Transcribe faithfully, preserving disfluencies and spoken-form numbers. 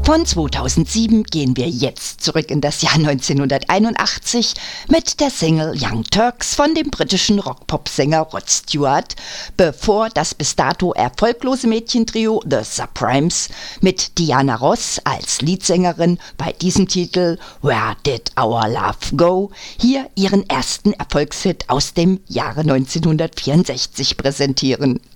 Von zweitausendsieben gehen wir jetzt zurück in das Jahr neunzehnhunderteinundachtzig mit der Single Young Turks von dem britischen Rock-Pop-Sänger Rod Stewart, bevor das bis dato erfolglose Mädchentrio The Subprimes mit Diana Ross als Leadsängerin bei diesem Titel Where Did Our Love Go hier ihren ersten Erfolgshit aus dem Jahre neunzehnhundertvierundsechzig präsentieren.